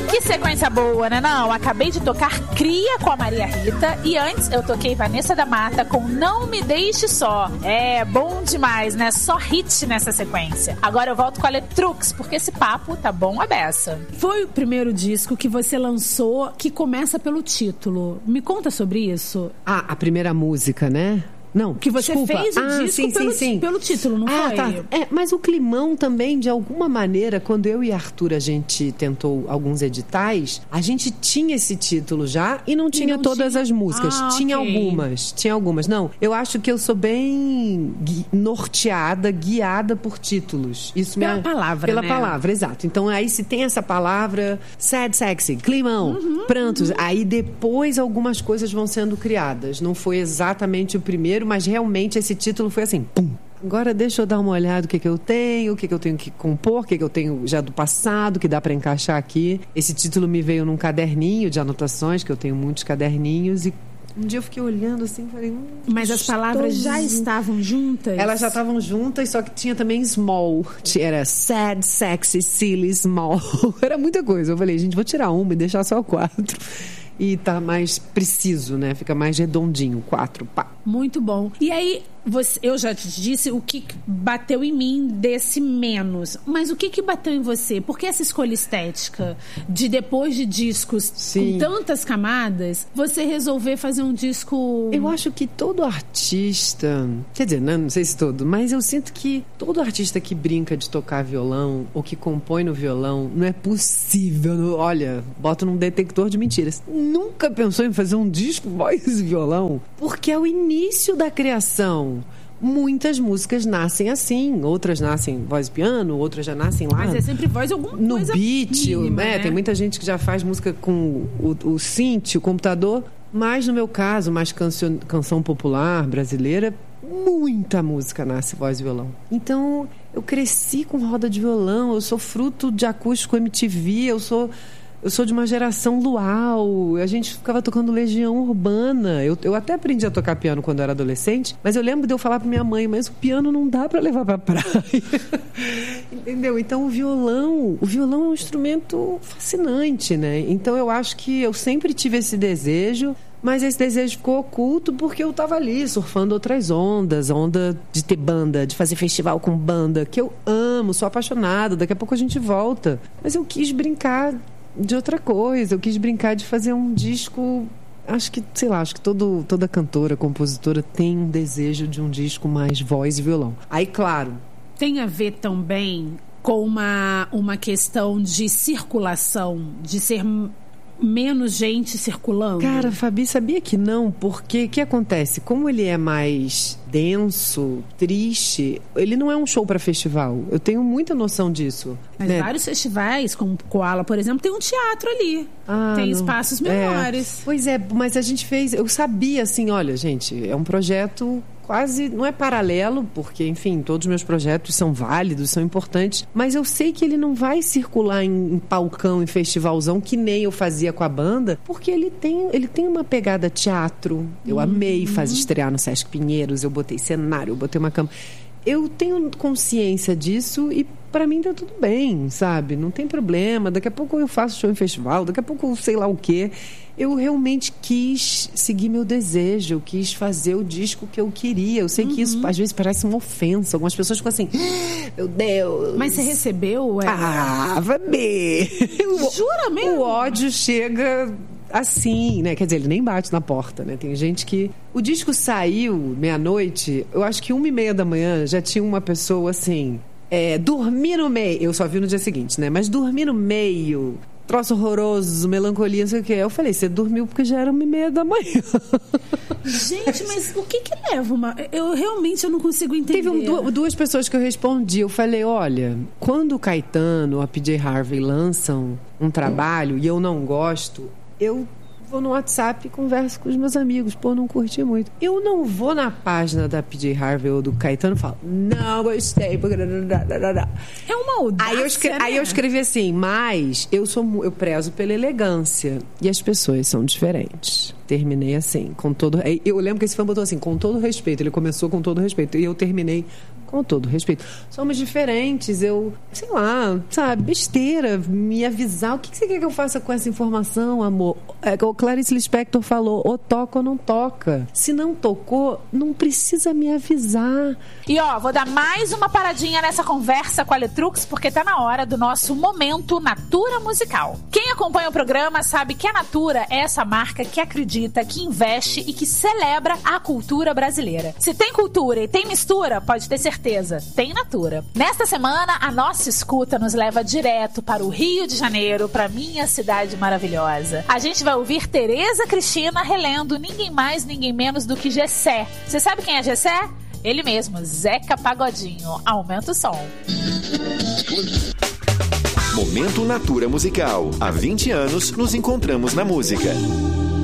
Que sequência boa, né? Não, acabei de tocar Cria com a Maria Rita e antes eu toquei Vanessa da Mata com Não Me Deixe Só. É bom demais, né? Só hit nessa sequência. Agora eu volto com a Letrux, porque esse papo tá bom a beça. Foi o primeiro disco que você lançou que começa pelo título. Me conta sobre isso. A primeira música, né? Não, que você fez o disco pelo título, não foi? Tá. Mas o Climão também, de alguma maneira, quando eu e Arthur a gente tentou alguns editais, a gente tinha esse título já e não tinha todas as músicas. Tinha algumas. Não, eu acho que eu sou bem norteada, guiada por títulos. Isso pela palavra, Pela palavra, exato. Então aí se tem essa palavra, Sad Sexy, Climão, pronto. Aí depois algumas coisas vão sendo criadas. Não foi exatamente o primeiro, mas realmente esse título foi assim, pum. Agora deixa eu dar uma olhada o que eu tenho que compor, o que eu tenho já do passado, que dá para encaixar aqui. Esse título me veio num caderninho de anotações, que eu tenho muitos caderninhos, e um dia eu fiquei olhando assim e falei... Mas as palavras já estavam juntas? Elas já estavam juntas, só que tinha também small. Era sad, sexy, silly, small. Era muita coisa. Eu falei, gente, vou tirar uma e deixar só 4. E tá mais preciso, né? Fica mais redondinho, 4, pá. Muito bom. E aí, eu já te disse o que bateu em mim desse menos. Mas o que bateu em você? Por que essa escolha estética de depois de discos com tantas camadas, você resolver fazer um disco... Eu acho que todo artista... Quer dizer, não sei se todo, mas eu sinto que todo artista que brinca de tocar violão ou que compõe no violão, não é possível. Olha, bota num detector de mentiras. Nunca pensou em fazer um disco voz e violão? Porque é o início da criação. Muitas músicas nascem assim, outras nascem voz e piano, outras já nascem lá. Mas é sempre voz alguma no coisa beat, mínima, né? Tem muita gente que já faz música com o synth, o computador. Mas no meu caso, mais canção popular brasileira, muita música nasce voz e violão. Então, eu cresci com roda de violão, eu sou fruto de acústico MTV, eu sou de uma geração luau. A gente ficava tocando Legião Urbana. Eu até aprendi a tocar piano quando eu era adolescente, mas eu lembro de eu falar pra minha mãe, mas o piano não dá pra levar pra praia. Entendeu? Então o violão é um instrumento fascinante, né? Então eu acho que eu sempre tive esse desejo, mas esse desejo ficou oculto porque eu tava ali surfando outras ondas, onda de ter banda, de fazer festival com banda, que eu amo, sou apaixonada, daqui a pouco a gente volta. Mas eu quis brincar de outra coisa, eu quis brincar de fazer um disco. Acho que toda cantora, compositora tem um desejo de um disco mais voz e violão. Aí, claro, tem a ver também com uma questão de circulação, de ser menos gente circulando? Cara, Fabi, sabia que não? Porque o que acontece? Como ele é mais denso, triste, ele não é um show para festival. Eu tenho muita noção disso. Mas né? Vários festivais, como Koala, por exemplo, tem um teatro ali. Tem espaços menores. Pois é, mas a gente fez... Eu sabia, assim, olha, gente, é um projeto... quase, não é paralelo, porque, enfim, todos os meus projetos são válidos, são importantes, mas eu sei que ele não vai circular em palcão, em festivalzão, que nem eu fazia com a banda, porque ele tem uma pegada teatro. Eu amei fazer estrear no Sesc Pinheiros, eu botei cenário, eu botei uma cama. Eu tenho consciência disso e pra mim tá tudo bem, sabe? Não tem problema. Daqui a pouco eu faço show em festival, daqui a pouco sei lá o quê. Eu realmente quis seguir meu desejo, eu quis fazer o disco que eu queria. Eu sei que isso às vezes parece uma ofensa. Algumas pessoas ficam assim, meu Deus. Mas você recebeu? Vabe! Jura mesmo? O ódio chega assim, né? Quer dizer, ele nem bate na porta, né? Tem gente que... O disco saiu meia-noite, eu acho que 1h30 da manhã já tinha uma pessoa assim... dormi no meio... Eu só vi no dia seguinte, né? Mas dormi no meio... Troço horroroso, melancolia, não sei o que. Eu falei, você dormiu porque já era 1h30 da manhã. Gente, mas o que leva uma... Eu realmente não consigo entender. Teve duas pessoas que eu respondi. Eu falei, olha, quando o Caetano ou a PJ Harvey lançam um trabalho e eu não gosto, eu vou no WhatsApp e converso com os meus amigos. Pô, não curti muito. Eu não vou na página da PJ Harvey ou do Caetano e falo, não gostei. É uma audácia, Aí eu escrevi assim, mas eu prezo pela elegância. E as pessoas são diferentes. Terminei assim, com todo... Eu lembro que esse fã botou assim, com todo respeito. Ele começou com todo respeito. E eu terminei Com todo respeito. Somos diferentes, eu, sei lá, sabe, besteira, me avisar. O que você quer que eu faça com essa informação, amor? O Clarice Lispector falou, ou toca ou não toca. Se não tocou, não precisa me avisar. E vou dar mais uma paradinha nessa conversa com a Letrux, porque tá na hora do nosso momento Natura Musical. Quem acompanha o programa sabe que a Natura é essa marca que acredita, que investe e que celebra a cultura brasileira. Se tem cultura e tem mistura, pode ter certeza, tem Natura. Nesta semana, a nossa escuta nos leva direto para o Rio de Janeiro, para minha cidade maravilhosa. A gente vai ouvir Tereza Cristina relendo ninguém mais, ninguém menos do que Gessé. Você sabe quem é Gessé? Ele mesmo, Zeca Pagodinho. Aumenta o som. Momento Natura Musical. Há 20 anos nos encontramos na música.